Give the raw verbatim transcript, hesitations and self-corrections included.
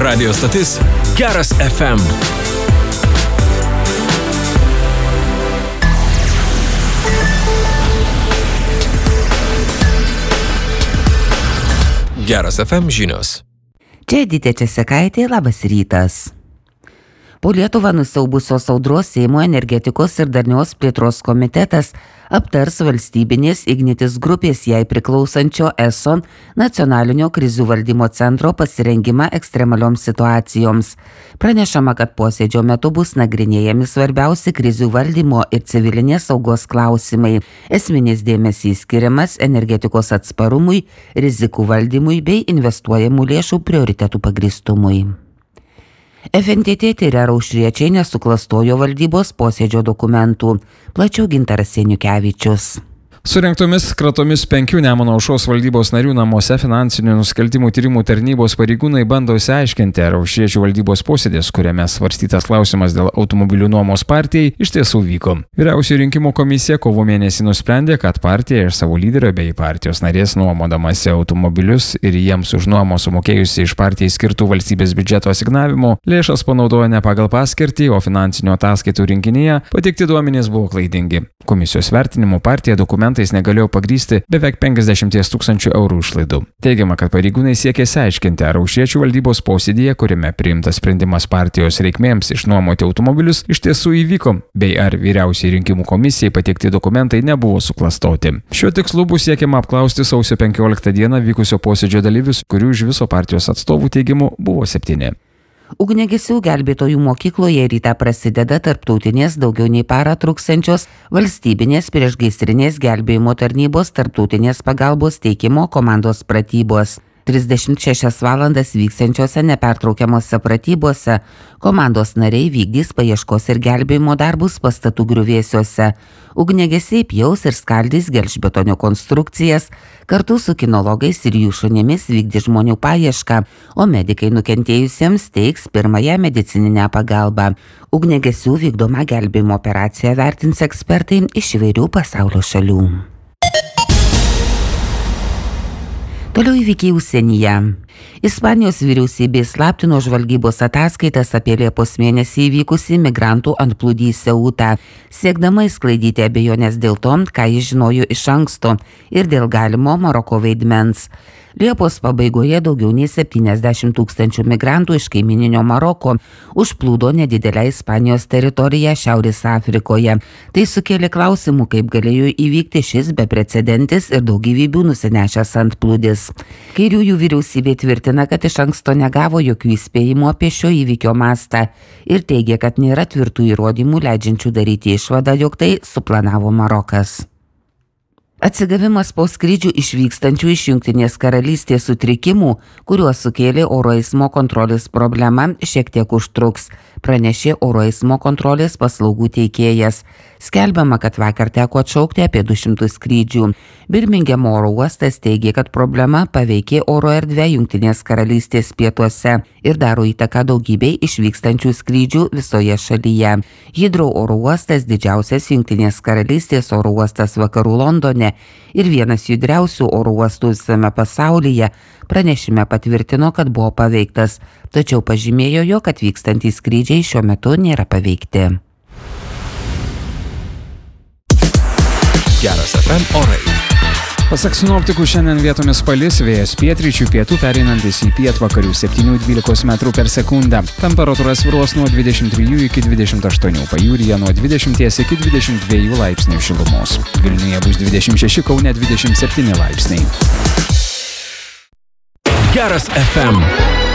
Radio stotis Geras F M. Geras F M žinios. Čia Editė Česekaitė, labas rytas. Po Lietuvą nusiaubusios audros Seimo energetikos ir darnios plėtros komitetas aptars valstybinės Ignitis grupės jai priklausančio E S O nacionalinio krizių valdymo centro pasirengimą ekstremalioms situacijoms. Pranešama, kad posėdžio metu bus nagrinėjami svarbiausi krizių valdymo ir civilinės saugos klausimai. Esminis dėmesys skiriamas energetikos atsparumui, rizikų valdymui bei investuojamų lėšų prioritetų pagrįstumui. F N T T tyria, ar aušriečiai nesuklastojo valdybos posėdžio dokumentų. Plačiau Gintaras Seniukevičius. Surengtomis kratomis penkių Nemuno aušros valdybos narių namuose finansinių nusikaltimų tyrimų tarnybos pareigūnai bando išsiaiškinti, ar aušriečių valdybos posėdis, kuriame svarstytas klausimas dėl automobilių nuomos partijai, iš tiesų vyko. Vyriausioji rinkimų komisija kovo mėnesį nusprendė, kad partija iš savo lyderio bei partijos narės nuomodamasi automobilius ir jiems už nuomą sumokėjusi iš partijai skirtų valstybės biudžeto asignavimų lėšas panaudojo ne pagal paskirtį, o finansinių ataskaitų rinkinyje pateikti duomenys buvo klaidingi. Komisijos vertinimu partija dokumentais negalėjo pagrysti beveik penkiasdešimt tūkstančių eurų išlaidų. Teigiama, kad pareigūnai siekė išsiaiškinti, ar aušriečių valdybos posėdyje, kuriame priimtas sprendimas partijos reikmėms išnuomoti automobilius, iš tiesų įvyko, bei ar vyriausiai rinkimų komisijai pateikti dokumentai nebuvo suklastoti. Šiuo tikslu bus siekiama apklausti sausio penkioliktą dieną vykusio posėdžio dalyvius, kurių iš viso partijos atstovų teigimu buvo septyni. Ugniagesių gelbėtojų mokykloje rytą prasideda tarptautinės daugiau nei parą truksiančios valstybinės priešgaisrinės gelbėjimo tarnybos tarptautinės pagalbos teikimo komandos pratybos. trisdešimt šešias valandas vyksiančiose nepertraukiamose pratybose komandos nariai vykdys paieškos ir gelbėjimo darbus pastatų griuvėsiuose. Ugniagesiai pjaus ir skaldys gelžbetonio konstrukcijas, kartu su kinologais ir jų šunimis vykdys žmonių paiešką, o medikai nukentėjusiems teiks pirmąją medicininę pagalbą. Ugniagesių vykdomą gelbėjimo operaciją vertins ekspertai iš įvairių pasaulio šalių. Toliau įvykiai užsienyje. Ispanijos vyriausybė slaptino žvalgybos ataskaitas apie Liepos mėnesį įvykusį migrantų antplūdį į Ceutą, siekdama išsklaidyti abejonės dėl to, ką jis žinojo iš anksto ir dėl galimo Maroko vaidmens. Liepos pabaigoje daugiau nei septyniasdešimt tūkstančių migrantų iš kaimininio Maroko užplūdo nedidelę Ispanijos teritoriją Šiaurės Afrikoje. Tai sukėlė klausimų, kaip galėjo įvykti šis beprecedentis ir daug gyvybių nusinešęs antplūdis. Kairiųjų vyriausybė tvirtina, kad iš anksto negavo jokių įspėjimų apie šio įvykio mastą ir teigia, kad nėra tvirtų įrodymų leidžiančių daryti išvadą, jog tai suplanavo Marokas. Atsigavimas po skrydžių išvykstančių iš Jungtinės karalystės sutrikimų, kuriuos sukėlė oro eismo kontrolės problema, šiek tiek užtruks, pranešė oro eismo kontrolės paslaugų teikėjas. Skelbiama, kad vakar teko atšaukti apie du šimtus skrydžių. Birmingemo oro uostas teigė, kad problema paveikė oro erdvę Jungtinės karalystės pietuose ir daro įtaką daugybei išvykstančių skrydžių visoje šalyje. Heathrow oro uostas didžiausias Jungtinės karalystės oro uostas vakarų Londone ir vienas judriausių oro uostų visame pasaulyje, pranešime patvirtino, kad buvo paveiktas, tačiau pažymėjo, jog atvykstantys skrydžiai šiuo metu nėra paveikti. Geras F M orai. Pasak sinoptikų, šiandien vietomis palis, vėjas pietryčių pietų pereinantis į pietvakarių septynių dvylikos metrų per sekundę. Temperatūra svyruos nuo dvidešimt trijų iki dvidešimt aštuonių, pajūryje nuo dvidešimt iki dvidešimt dviejų laipsnių šilumos. Vilniuje bus dvidešimt šeši, Kaune dvidešimt septyni laipsniai. Geras F M.